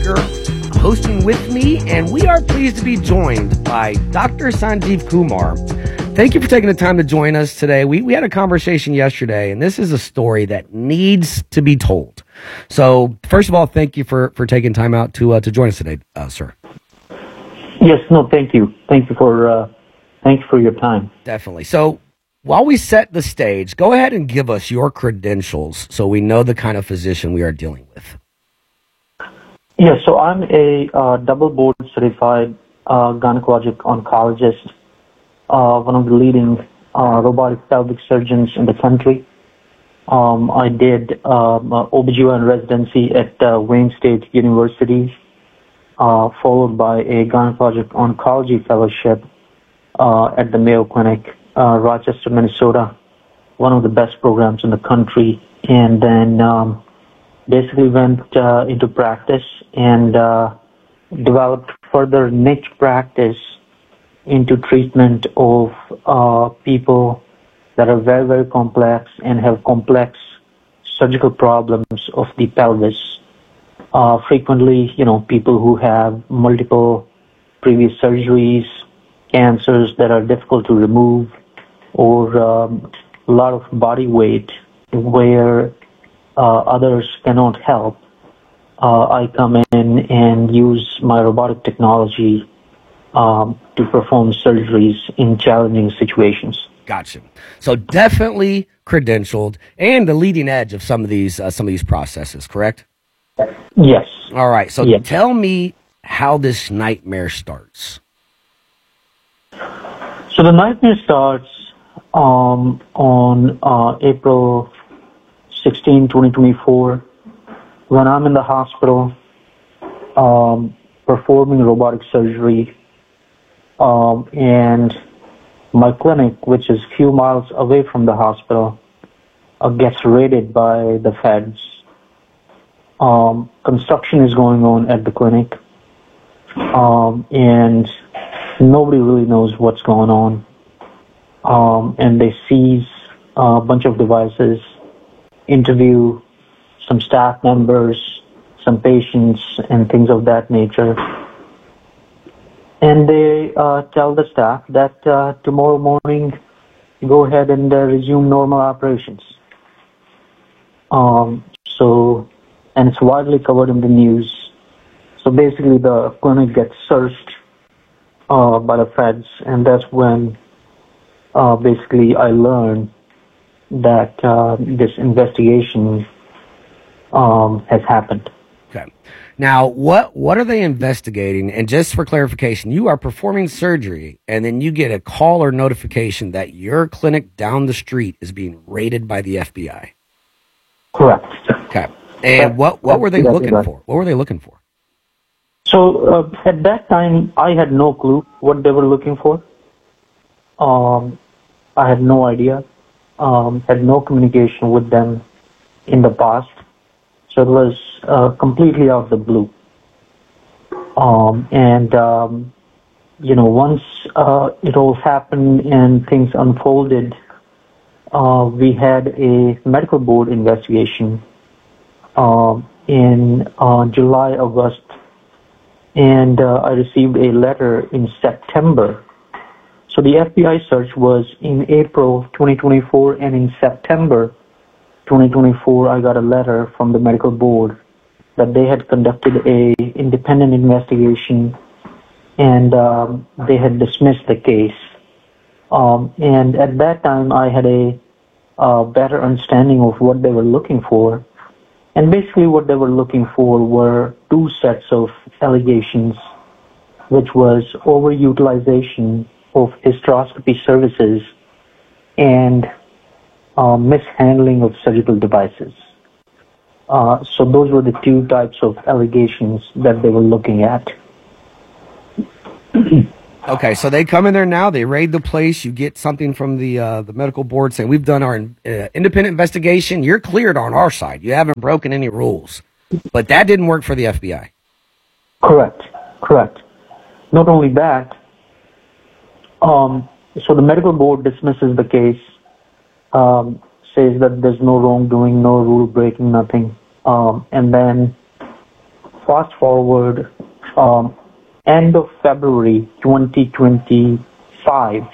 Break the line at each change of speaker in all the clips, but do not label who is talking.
Baker, hosting with me, and we are pleased to be joined by Dr. Sanjeev Kumar. Thank you for taking the time to join us today. We had a conversation yesterday, and this is a story that needs to be told. So, first of all, thank you for taking time out to join us today, sir.
Yes, no, thank you. Thank you for your time.
Definitely. So, while we set the stage, go ahead and give us your credentials so we know the kind of physician we are dealing with.
Yes, so I'm a double board certified gynecologic oncologist, one of the leading robotic pelvic surgeons in the country. I did OBGYN residency at Wayne State University, followed by a gynecologic oncology fellowship at the Mayo Clinic, Rochester, Minnesota, one of the best programs in the country, and then basically went into practice and developed further niche practice into treatment of people that are very, very complex and have complex surgical problems of the pelvis. Frequently, people who have multiple previous surgeries, cancers that are difficult to remove, or a lot of body weight where others cannot help. I come in and use my robotic technology to perform surgeries in challenging situations.
Gotcha. So definitely credentialed and the leading edge of some of these processes, correct?
Yes.
All right. So
yes.
Tell me how this nightmare starts.
So the nightmare starts on April 16, 2024, when I'm in the hospital performing robotic surgery, and my clinic, which is a few miles away from the hospital, gets raided by the feds. Construction is going on at the clinic, and nobody really knows what's going on. And they seize a bunch of devices, interview some staff members, some patients, and things of that nature. And they tell the staff that tomorrow morning, go ahead and resume normal operations. And it's widely covered in the news. So basically, the clinic gets searched by the feds, and that's when basically I learned that this investigation has happened.
Okay. Now, what are they investigating? And just for clarification, you are performing surgery, and then you get a call or notification that your clinic down the street is being raided by the FBI.
Correct.
Okay. And what were they looking for? What were they looking for?
So at that time, I had no clue what they were looking for. I had no idea. Had no communication with them in the past. So it was completely out of the blue. Once it all happened and things unfolded, we had a medical board investigation in July, August, and I received a letter in September. So the FBI search was in April 2024, and in September 2024, I got a letter from the medical board that they had conducted a independent investigation, and they had dismissed the case. And at that time, I had a better understanding of what they were looking for. And basically what they were looking for were two sets of allegations, which was overutilization of hysteroscopy services and mishandling of surgical devices. So those were the two types of allegations that they were looking at.
Okay, so they come in there now, they raid the place, you get something from the medical board saying, we've done our independent investigation, you're cleared on our side, you haven't broken any rules. But that didn't work for the FBI.
Correct. Not only that, so the medical board dismisses the case, says that there's no wrongdoing, no rule breaking, nothing. And then fast forward, end of February 2025,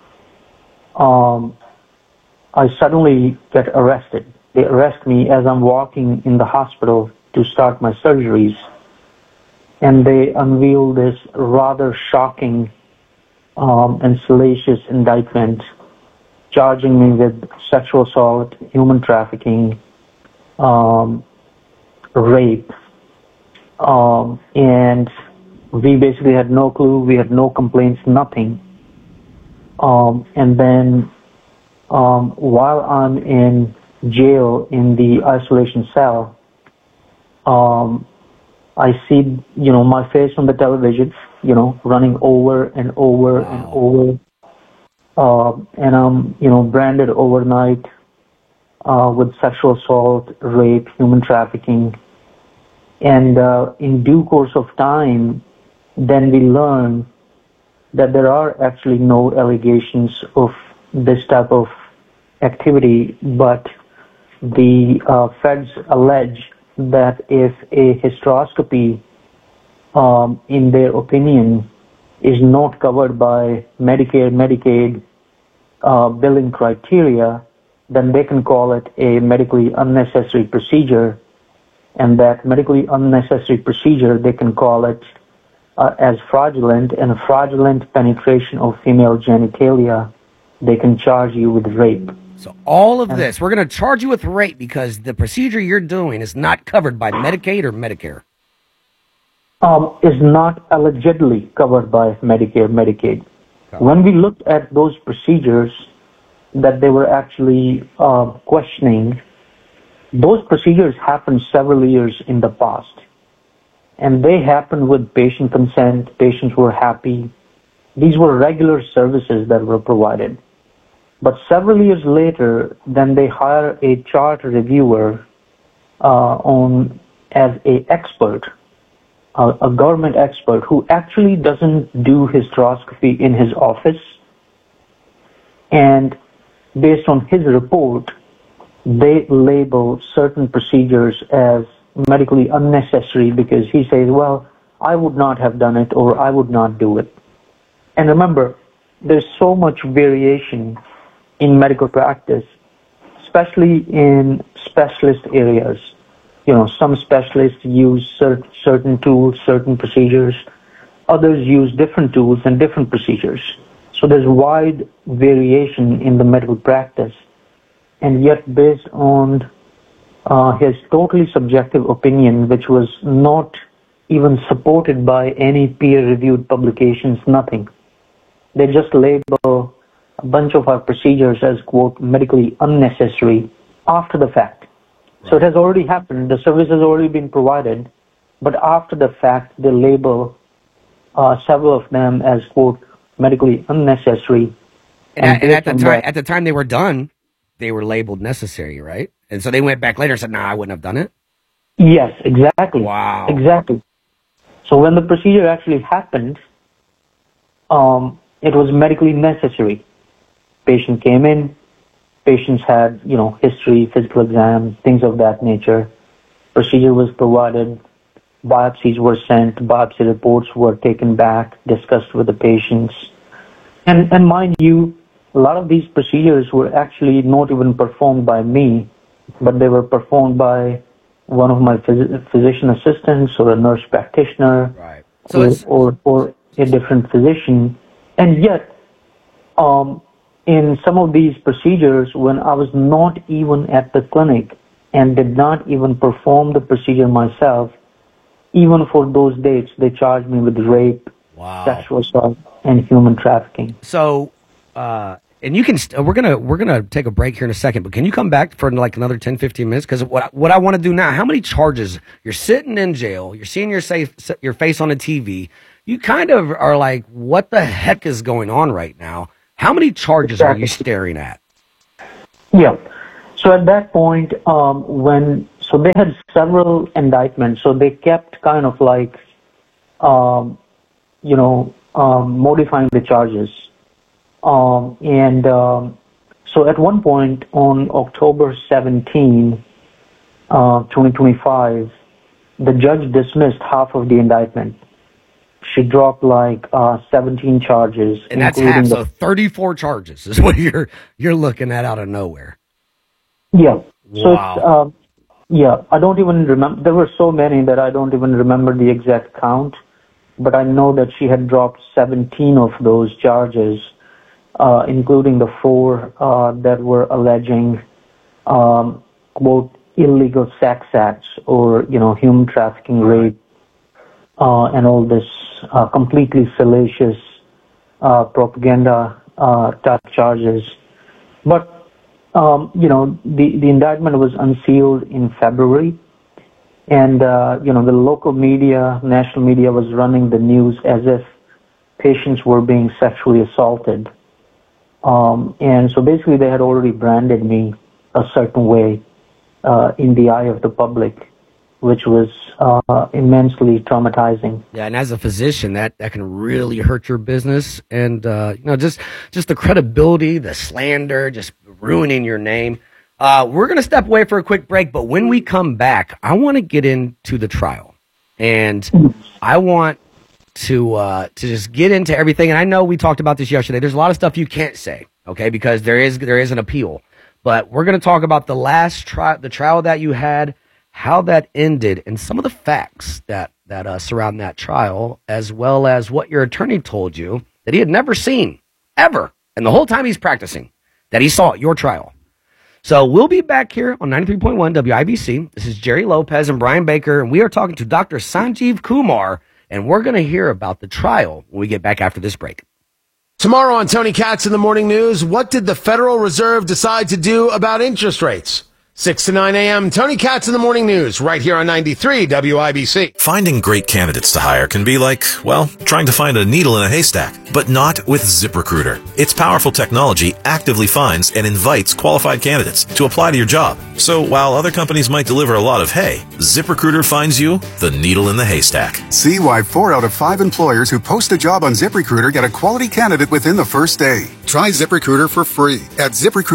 I suddenly get arrested. They arrest me as I'm walking in the hospital to start my surgeries, and they unveil this rather shocking and salacious indictment, charging me with sexual assault, human trafficking, rape, and we basically had no clue. We had no complaints, nothing. And then while I'm in jail in the isolation cell, I see, my face on the television, running over and over and over. And I'm, branded overnight with sexual assault, rape, human trafficking. And in due course of time, then we learn that there are actually no allegations of this type of activity, but the feds allege that if a hysteroscopy, in their opinion, is not covered by Medicare, Medicaid billing criteria, then they can call it a medically unnecessary procedure, and that medically unnecessary procedure, they can call it as fraudulent, and a fraudulent penetration of female genitalia, they can charge you with rape.
So all of this, we're going to charge you with rape because the procedure you're doing is not covered by Medicaid or Medicare.
Is not allegedly covered by Medicare, Medicaid. Okay. When we looked at those procedures that they were actually questioning, those procedures happened several years in the past. And they happened with patient consent. Patients were happy. These were regular services that were provided. But several years later, then they hire a chart reviewer as an expert, a government expert who actually doesn't do hysteroscopy in his office. And based on his report, they label certain procedures as medically unnecessary because he says, well, I would not have done it or I would not do it. And remember, there's so much variation in medical practice, especially in specialist areas. Some specialists use certain tools, certain procedures. Others use different tools and different procedures. So there's wide variation in the medical practice. And yet, based on his totally subjective opinion, which was not even supported by any peer-reviewed publications, nothing. They just label a bunch of our procedures as, quote, medically unnecessary after the fact. So it has already happened. The service has already been provided. But after the fact, they label several of them as, quote, medically unnecessary.
And at the time they were done, they were labeled necessary, right? And so they went back later and said, I wouldn't have done it?
Yes, exactly.
Wow.
Exactly. So when the procedure actually happened, it was medically necessary. Patient came in, patients had, history, physical exam, things of that nature. Procedure was provided, biopsies were sent, biopsy reports were taken back, discussed with the patients. And mind you, a lot of these procedures were actually not even performed by me, but they were performed by one of my physician assistants or a nurse practitioner,
right.
or a different physician. And yet, in some of these procedures, when I was not even at the clinic and did not even perform the procedure myself, even for those dates, they charged me with rape, sexual assault, and human trafficking.
So, and you can, we're gonna take a break here in a second, but can you come back for like another 10, 15 minutes? Because what I want to do now, how many charges? You're sitting in jail, you're seeing your face on the TV. You kind of are like, what the heck is going on right now? How many charges are you staring at?
Yeah. So at that point, so they had several indictments. So they kept kind of like, modifying the charges. So at one point on October 17, 2025, the judge dismissed half of the indictment. She dropped like 17 charges,
and that's half. So 34 charges is what you're looking at out of nowhere.
Yeah. So
wow.
I don't even remember. There were so many that I don't even remember the exact count. But I know that she had dropped 17 of those charges, including the 4 that were alleging, quote, illegal sex acts or, human trafficking, rape, and all this completely salacious propaganda type charges. But, the indictment was unsealed in February. And, the local media, national media was running the news as if patients were being sexually assaulted. And so basically they had already branded me a certain way in the eye of the public, which was immensely traumatizing.
Yeah, and as a physician, that can really hurt your business. And, just the credibility, the slander, just ruining your name. We're going to step away for a quick break, but when we come back, I want to get into the trial, and I want to just get into everything. And I know we talked about this yesterday. There's a lot of stuff you can't say, okay, because there is an appeal. But we're going to talk about the trial that you had, how that ended, and some of the facts that surround that trial, as well as what your attorney told you that he had never seen ever, and the whole time he's practicing, that he saw at your trial. So we'll be back here on 93.1 WIBC. This is Jerry Lopez and Brian Baker, and we are talking to Dr. Sanjeev Kumar, and we're going to hear about the trial when we get back after this break.
Tomorrow on Tony Katz in the Morning News, what did the Federal Reserve decide to do about interest rates? 6 to 9 a.m., Tony Katz in the Morning News, right here on 93 WIBC.
Finding great candidates to hire can be like, well, trying to find a needle in a haystack, but not with ZipRecruiter. Its powerful technology actively finds and invites qualified candidates to apply to your job. So while other companies might deliver a lot of hay, ZipRecruiter finds you the needle in the haystack.
See why 4 out of 5 employers who post a job on ZipRecruiter get a quality candidate within the first day. Try ZipRecruiter for free at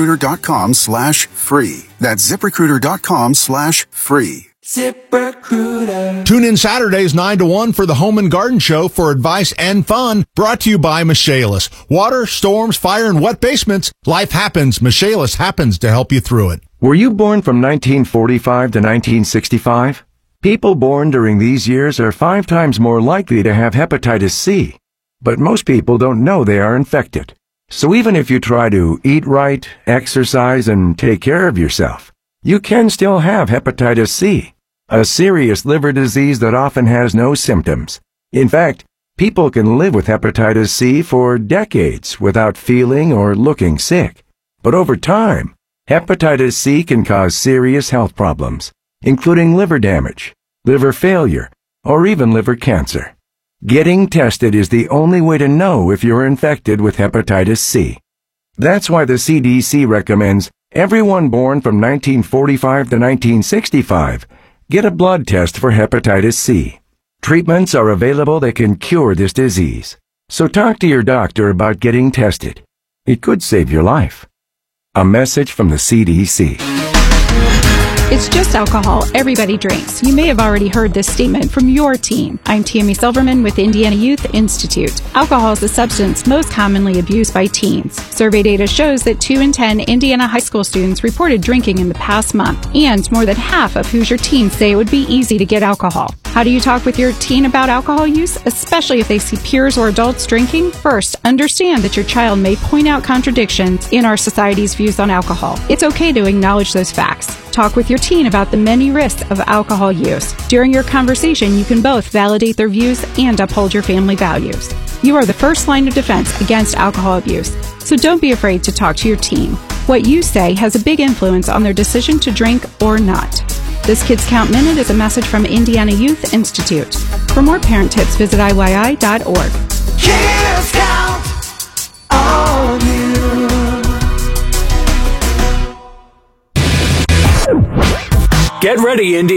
ZipRecruiter.com/free. That's ZipRecruiter.com/free.
ZipRecruiter. Tune in Saturdays 9 to 1 for the Home and Garden Show for advice and fun. Brought to you by Michaelis. Water, storms, fire, and wet basements. Life happens. Michaelis happens to help you through it.
Were you born from 1945 to 1965? People born during these years are 5 times more likely to have hepatitis C. But most people don't know they are infected. So even if you try to eat right, exercise, and take care of yourself, you can still have hepatitis C, a serious liver disease that often has no symptoms. In fact, people can live with hepatitis C for decades without feeling or looking sick. But over time, hepatitis C can cause serious health problems, including liver damage, liver failure, or even liver cancer. Getting tested is the only way to know if you're infected with hepatitis C. That's why the CDC recommends everyone born from 1945 to 1965 get a blood test for hepatitis C. Treatments are available that can cure this disease. So talk to your doctor about getting tested. It could save your life. A message from the CDC.
It's just alcohol. Everybody drinks. You may have already heard this statement from your teen. I'm Tammy Silverman with Indiana Youth Institute. Alcohol is the substance most commonly abused by teens. Survey data shows that 2 in 10 Indiana high school students reported drinking in the past month, and more than half of Hoosier teens say it would be easy to get alcohol. How do you talk with your teen about alcohol use, especially if they see peers or adults drinking? First, understand that your child may point out contradictions in our society's views on alcohol. It's okay to acknowledge those facts. Talk with your teen about the many risks of alcohol use. During your conversation, you can both validate their views and uphold your family values. You are the first line of defense against alcohol abuse, so don't be afraid to talk to your teen. What you say has a big influence on their decision to drink or not. This Kids Count Minute is a message from Indiana Youth Institute. For more parent tips, visit IYI.org.
Kids Count on you.
Get ready, Indy.